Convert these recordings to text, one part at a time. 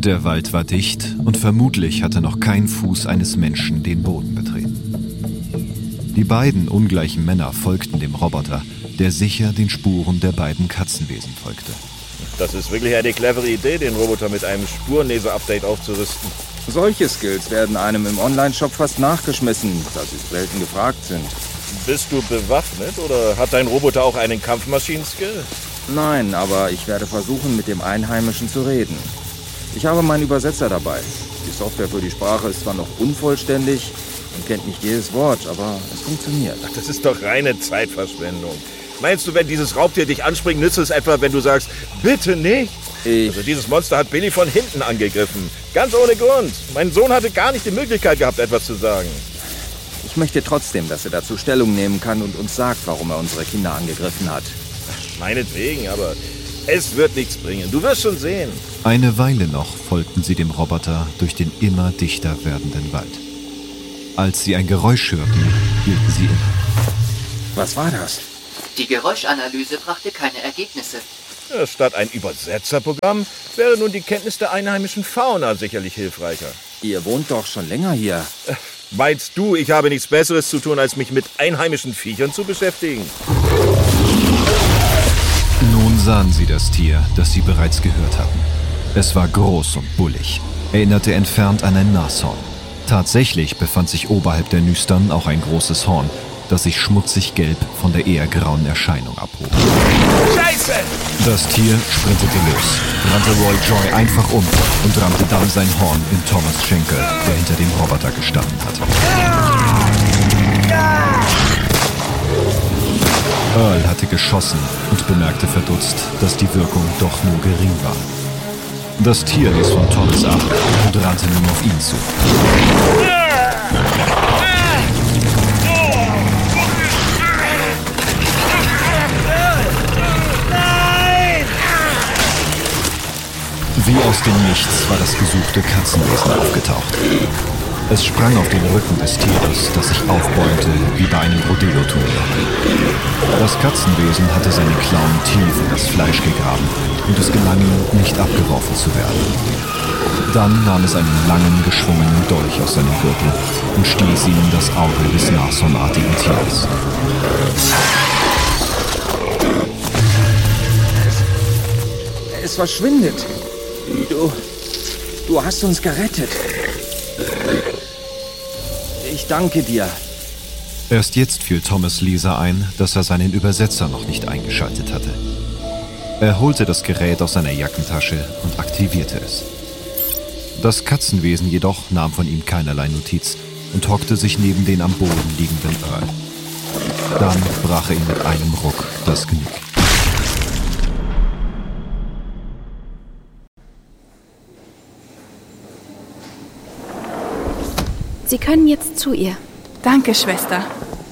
Der Wald war dicht und vermutlich hatte noch kein Fuß eines Menschen den Boden betreten. Die beiden ungleichen Männer folgten dem Roboter, der sicher den Spuren der beiden Katzenwesen folgte. Das ist wirklich eine clevere Idee, den Roboter mit einem Spurenleser-Update aufzurüsten. Solche Skills werden einem im Online-Shop fast nachgeschmissen, da sie selten gefragt sind. Bist du bewaffnet oder hat dein Roboter auch einen Kampfmaschinen-Skill? Nein, aber ich werde versuchen, mit dem Einheimischen zu reden. Ich habe meinen Übersetzer dabei. Die Software für die Sprache ist zwar noch unvollständig und kennt nicht jedes Wort, aber es funktioniert. Ach, das ist doch reine Zeitverschwendung. Meinst du, wenn dieses Raubtier dich anspringt, nützt es etwa, wenn du sagst, bitte nicht? Also dieses Monster hat Billy von hinten angegriffen. Ganz ohne Grund. Mein Sohn hatte gar nicht die Möglichkeit gehabt, etwas zu sagen. Ich möchte trotzdem, dass er dazu Stellung nehmen kann und uns sagt, warum er unsere Kinder angegriffen hat. Meinetwegen, aber es wird nichts bringen. Du wirst schon sehen. Eine Weile noch folgten sie dem Roboter durch den immer dichter werdenden Wald. Als sie ein Geräusch hörten, hielten sie inne. Was war das? Die Geräuschanalyse brachte keine Ergebnisse. Ja, statt ein Übersetzerprogramm wäre nun die Kenntnis der einheimischen Fauna sicherlich hilfreicher. Ihr wohnt doch schon länger hier. Meinst du, ich habe nichts Besseres zu tun, als mich mit einheimischen Viechern zu beschäftigen? Nun sahen sie das Tier, das sie bereits gehört hatten. Es war groß und bullig, erinnerte entfernt an ein Nashorn. Tatsächlich befand sich oberhalb der Nüstern auch ein großes Horn, das sich schmutzig gelb von der eher grauen Erscheinung abhob. Scheiße! Das Tier sprintete los, rannte Roy Joy einfach um und rammte dann sein Horn in Thomas Schenkel, der hinter dem Roboter gestanden hatte. Earl hatte geschossen und bemerkte verdutzt, dass die Wirkung doch nur gering war. Das Tier ließ von Thomas ab und rannte nun auf ihn zu. Wie aus dem Nichts war das gesuchte Katzenwesen aufgetaucht. Es sprang auf den Rücken des Tieres, das sich aufbäumte wie bei einem Rodeo-Turnier. Das Katzenwesen hatte seine Klauen tief in das Fleisch gegraben und es gelang ihm, nicht abgeworfen zu werden. Dann nahm es einen langen, geschwungenen Dolch aus seinem Gürtel und stieß ihn in das Auge des nashornartigen Tieres. Es verschwindet. Du hast uns gerettet. Ich danke dir. Erst jetzt fiel Thomas Lisa ein, dass er seinen Übersetzer noch nicht eingeschaltet hatte. Er holte das Gerät aus seiner Jackentasche und aktivierte es. Das Katzenwesen jedoch nahm von ihm keinerlei Notiz und hockte sich neben den am Boden liegenden Earl. Dann brach er ihm mit einem Ruck das Genick. Sie können jetzt zu ihr. Danke, Schwester.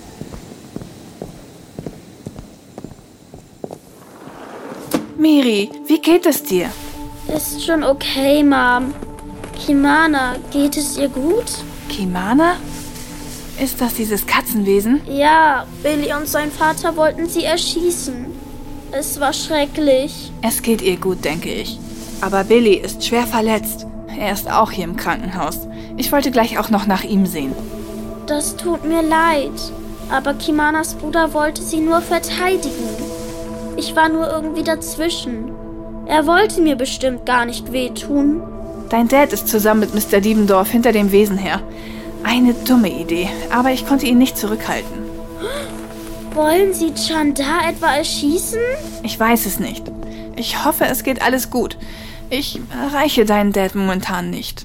Miri, wie geht es dir? Ist schon okay, Mom. Kimana, geht es ihr gut? Kimana? Ist das dieses Katzenwesen? Ja, Billy und sein Vater wollten sie erschießen. Es war schrecklich. Es geht ihr gut, denke ich. Aber Billy ist schwer verletzt. Er ist auch hier im Krankenhaus. Ich wollte gleich auch noch nach ihm sehen. Das tut mir leid. Aber Kimanas Bruder wollte sie nur verteidigen. Ich war nur irgendwie dazwischen. Er wollte mir bestimmt gar nicht wehtun. Dein Dad ist zusammen mit Mr. Diebendorf hinter dem Wesen her. Eine dumme Idee, aber ich konnte ihn nicht zurückhalten. Wollen Sie Chandar etwa erschießen? Ich weiß es nicht. Ich hoffe, es geht alles gut. Ich erreiche deinen Dad momentan nicht.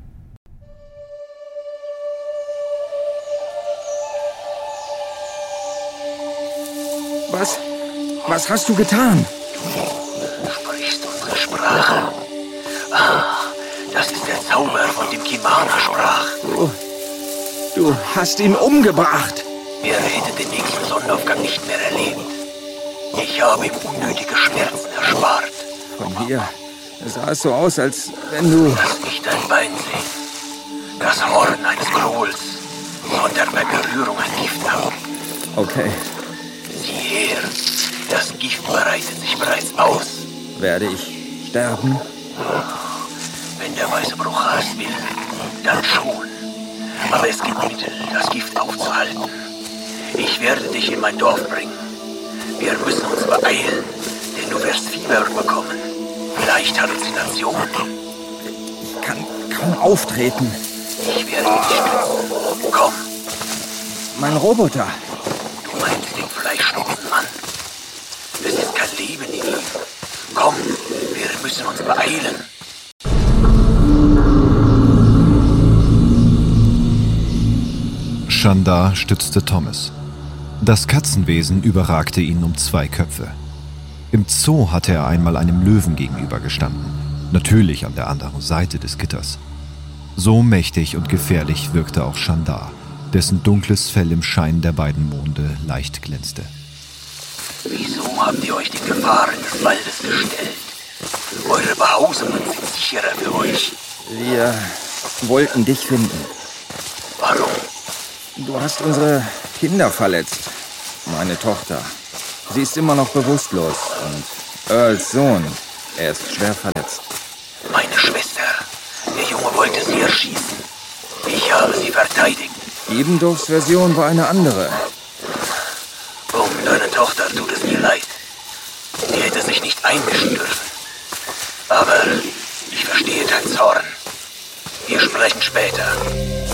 Was hast du getan? Du sprichst unsere Sprache. Das ist der Zauber, von dem Kimana sprach. Du hast ihn umgebracht. Er hätte den nächsten Sonnenaufgang nicht mehr erlebt. Ich habe ihm unnötige Schmerzen erspart. Von hier sah es so aus, als wenn du... Lass mich dein Bein sehen. Das Horn eines Grols. Sondern bei Berührung ein Gift ab. Okay. Sieh her. Das Gift breitet sich bereits aus. Werde ich sterben? Wenn der weiße Bruchas will, dann schon. Aber es gibt Mittel, das Gift aufzuhalten. Ich werde dich in mein Dorf bringen. Wir müssen uns beeilen, denn du wirst Fieber bekommen. Vielleicht Halluzinationen. Ich kann kaum auftreten. Ich werde dich stützen. Komm. Mein Roboter. Du meinst den Fleischschnupfenmann. Es ist kein Leben in ihm. Komm, wir müssen uns beeilen. Shandar stützte Thomas. Das Katzenwesen überragte ihn um 2 Köpfe. Im Zoo hatte er einmal einem Löwen gegenübergestanden. Natürlich an der anderen Seite des Gitters. So mächtig und gefährlich wirkte auch Shandar, dessen dunkles Fell im Schein der beiden Monde leicht glänzte. Wieso habt ihr euch den Gefahren des Waldes gestellt? Eure Behausungen sind sicherer für euch. Wir wollten dich finden. Warum? Du hast unsere Kinder verletzt. Meine Tochter. Sie ist immer noch bewusstlos. Und Earls Sohn, er ist schwer verletzt. Meine Schwester. Der Junge wollte sie erschießen. Ich habe sie verteidigt. Ebendorfs Version war eine andere. Um deine Tochter tut es mir leid. Sie hätte sich nicht einmischen dürfen. Aber ich verstehe deinen Zorn. Wir sprechen später.